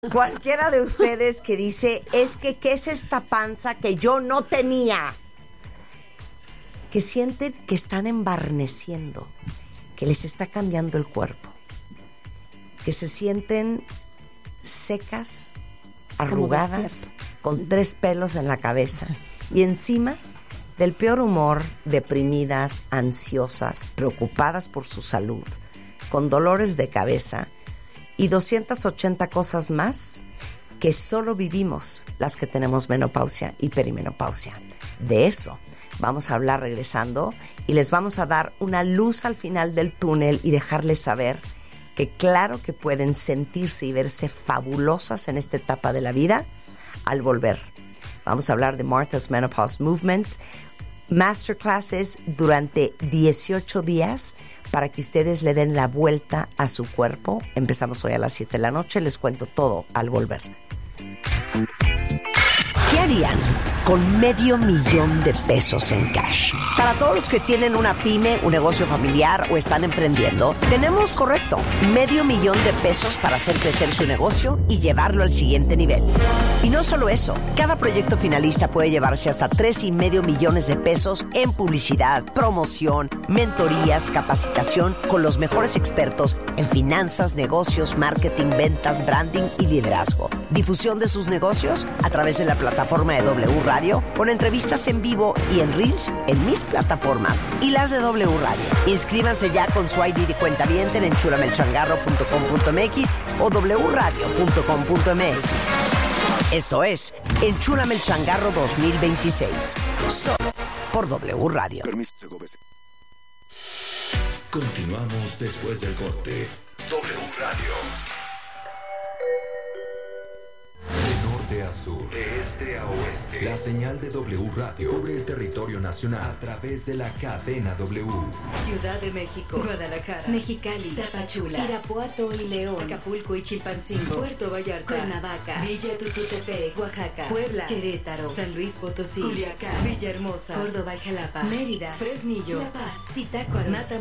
Cualquiera de ustedes que dice, es que, ¿qué es esta panza que yo no tenía? Que sienten que están embarneciendo, que les está cambiando el cuerpo, que se sienten secas, arrugadas, con 3 pelos en la cabeza y encima del peor humor, deprimidas, ansiosas, preocupadas por su salud, con dolores de cabeza y 280 cosas más que solo vivimos las que tenemos menopausia y perimenopausia. De eso vamos a hablar regresando y les vamos a dar una luz al final del túnel y dejarles saber que claro que pueden sentirse y verse fabulosas en esta etapa de la vida al volver. Vamos a hablar de Martha's Menopause Movement, masterclasses durante 18 días para que ustedes le den la vuelta a su cuerpo. Empezamos hoy a las 7 de la noche, les cuento todo al volver. ¿Qué harían con $500,000 de pesos en cash? Para todos los que tienen una pyme, un negocio familiar o están emprendiendo, tenemos, correcto, $500,000 de pesos para hacer crecer su negocio y llevarlo al siguiente nivel. Y no solo eso, cada proyecto finalista puede llevarse hasta $3.5 millones de pesos en publicidad, promoción, mentorías, capacitación con los mejores expertos en finanzas, negocios, marketing, ventas, branding y liderazgo. Difusión de sus negocios a través de la plataforma de W Radio, con entrevistas en vivo y en Reels en mis plataformas y las de W Radio. Inscríbanse ya con su ID de cuentaviente en enchulamelchangarro.com.mx o wradio.com.mx. Esto es Enchúlame el Changarro 2026, solo por W Radio. Continuamos después del corte. W Radio. De a sur, de este a oeste, la señal de W Radio cubre el territorio nacional a través de la cadena W. Ciudad de México, Guadalajara, Mexicali, Tapachula, Irapuato y León, Acapulco y Chilpancingo, Puerto Vallarta, Cuernavaca, Villa Tututepec, Oaxaca, Puebla, Querétaro, San Luis Potosí, Culiacán, Villahermosa, Córdoba y Jalapa, Mérida, Fresnillo, La Paz, Zitácuaro,